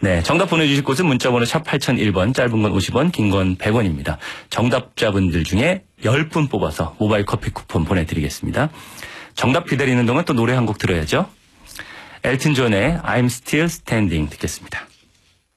네, 정답 보내주실 곳은 문자번호 샵 8001번, 짧은 건 50원, 긴 건 100원입니다. 정답자분들 중에 10분 뽑아서 모바일 커피 쿠폰 보내드리겠습니다. 정답 기다리는 동안 또 노래 한 곡 들어야죠. 엘튼 존의 I'm Still Standing 듣겠습니다.